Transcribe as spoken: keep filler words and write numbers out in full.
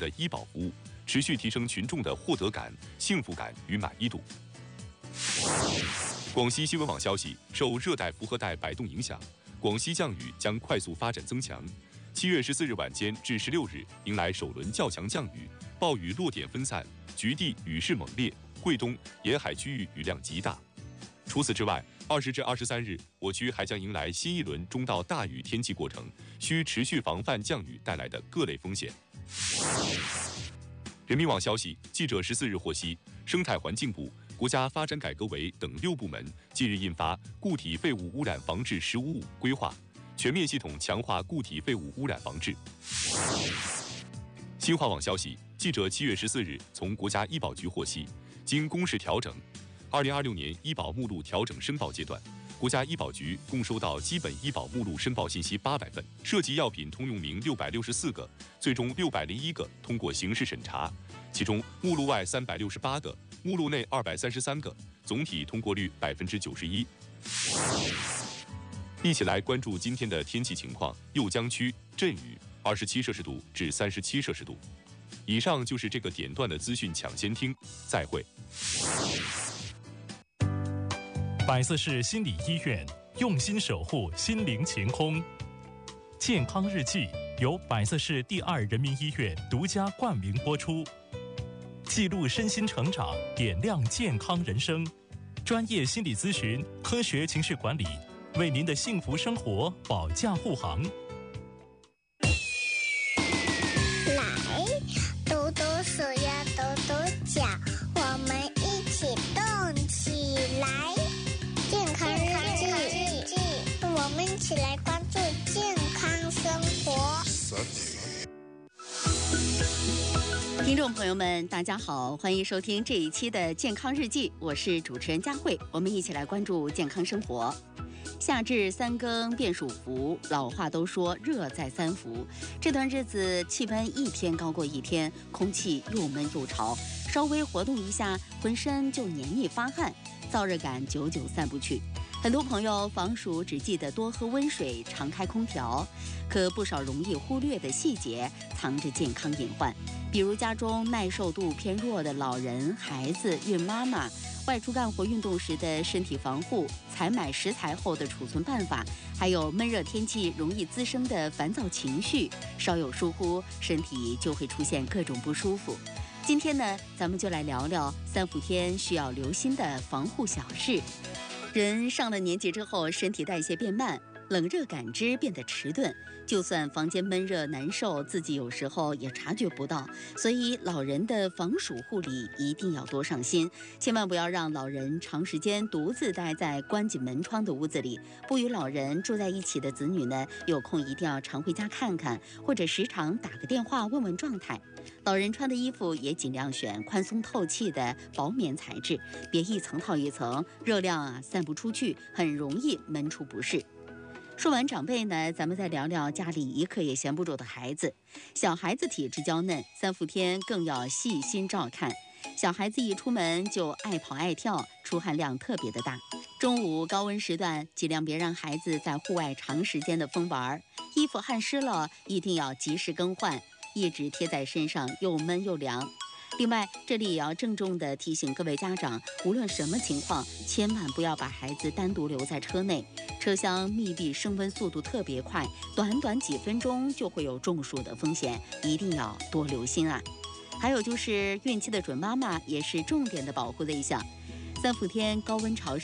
的医保服务，持续提升群众的获得感、幸福感与满意度。广西新闻网消息，受热带复合带摆动影响，广西降雨将快速发展增强。七月十四日晚间至十六日，迎来首轮较强降雨，暴雨落点分散，局地雨势猛烈，桂东沿海区域雨量极大。除此之外，二十至二十三日，我区还将迎来新一轮中到大雨天气过程，需持续防范降雨带来的各类风险。人民网消息，记者十四日获悉，生态环境部、国家发展改革委等六部门近日印发《固体废物污染防治“十五五”规划》，全面系统强化固体废物污染防治。新华网消息，记者七月十四日从国家医保局获悉，经公示调整，二零二六年医保目录调整申报阶段，国家医保局共收到基本医保目录申报信息八百份，涉及药品通用名六百六十四个，最终六百零一个通过刑事审查，其中目录外三百六十八个，目录内二百三十三个，总体通过率百分之九十一。一起来关注今天的天气情况，酉江区阵雨，二十七摄氏度至三十七摄氏度。以上就是这个点段的资讯抢先听，再会。 百色市心理医院用心守护心灵晴空。健康日记由百色市第二人民医院独家冠名播出，记录身心成长，点亮健康人生。专业心理咨询，科学情绪管理，为您的幸福生活保驾护航。 来，抖抖手呀，抖抖脚，我们一起动起来。健康日记，我们一起来关注健康生活。 听众朋友们，大家好，欢迎收听这一期的健康日记，我是主持人佳慧，我们一起来关注健康生活。夏至三更便属伏，老话都说热在三伏，这段日子气温一天高过一天，空气又闷又潮，稍微活动一下，浑身就黏腻发汗，燥热感久久散不去。很多朋友防暑只记得多喝温水，常开空调，可不少容易忽略的细节藏着健康隐患，比如家中耐受度偏弱的老人、孩子、孕妈妈，外出干活运动时的身体防护，采买食材后的储存办法，还有闷热天气容易滋生的烦躁情绪，稍有疏忽，身体就会出现各种不舒服。今天呢，咱们就来聊聊三伏天需要留心的防护小事。人上了年纪之后，身体代谢变慢，冷热感知变得迟钝，就算房间闷热难受，自己有时候也察觉不到。所以老人的防暑护理一定要多上心，千万不要让老人长时间独自待在关紧门窗的屋子里。不与老人住在一起的子女呢，有空一定要常回家看看，或者时常打个电话问问状态。老人穿的衣服也尽量选宽松透气的薄棉材质，别一层套一层，热量啊散不出去，很容易闷出不适。说完长辈呢，咱们再聊聊家里一刻也闲不住的孩子。小孩子体质娇嫩，三伏天更要细心照看。小孩子一出门就爱跑爱跳，出汗量特别的大。中午高温时段，尽量别让孩子在户外长时间的疯玩，衣服汗湿了一定要及时更换，一直贴在身上又闷又凉。另外，这里也要郑重地提醒各位家长，无论什么情况，千万不要把孩子单独留在车内。车厢密闭，升温速度特别快，短短几分钟就会有中暑的风险，一定要多留心啊。还有就是孕期的准妈妈也是重点的保护对象。三伏天高温潮湿，